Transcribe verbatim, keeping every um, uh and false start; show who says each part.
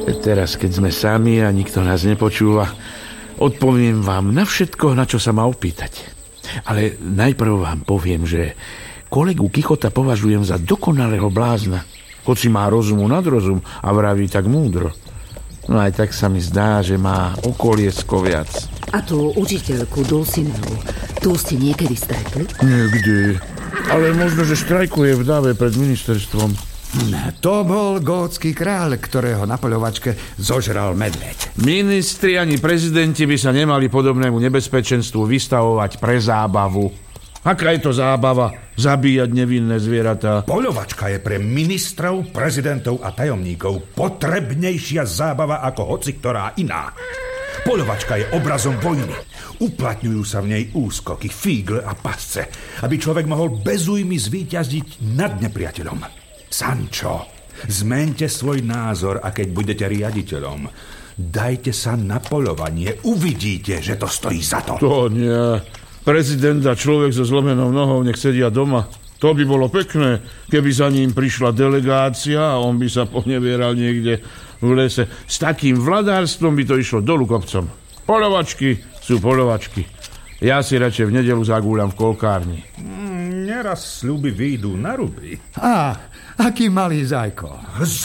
Speaker 1: Teraz, keď sme sami a nikto nás nepočúva, odpoviem vám na všetko, na čo sa ma opýtate. Ale najprv vám poviem, že kolegu Kichota považujem za dokonalého blázna, hoci má rozumu nad rozum a vraví tak múdro. No aj tak sa mi zdá, že má okoliesko viac.
Speaker 2: A tú učiteľku Dulcinevu, tu ste niekedy stretli?
Speaker 1: Niekdy. Ale možno, že štrajkuje v dáve pred ministerstvom.
Speaker 3: To bol gótsky kráľ, ktorého na poľovačke zožral medveď.
Speaker 1: Ministri ani prezidenti by sa nemali podobnému nebezpečenstvu vystavovať pre zábavu. Aká je to zábava? Zabíjať nevinné zvieratá.
Speaker 4: Poľovačka je pre ministrov, prezidentov a tajomníkov potrebnejšia zábava ako hociktorá iná. Poľovačka je obrazom vojny. Uplatňujú sa v nej úskoky, fígle a pasce, aby človek mohol bez újmy zvíťaziť nad nepriateľom. Sancho, zmente svoj názor a keď budete riaditeľom, dajte sa na poľovanie. Uvidíte, že to stojí za to.
Speaker 1: To nie. Prezident a človek so zlomenou nohou nech sedia doma. To by bolo pekné, keby za ním prišla delegácia a on by sa ponevieral niekde v lese. S takým vladárstvom by to išlo dolu kopcom. Poľovačky sú poľovačky. Ja si radšej v nedeľu zagúľam v kolkárni.
Speaker 4: Mm, neraz sľuby výjdu na ruby.
Speaker 3: Á, aký malý zajko.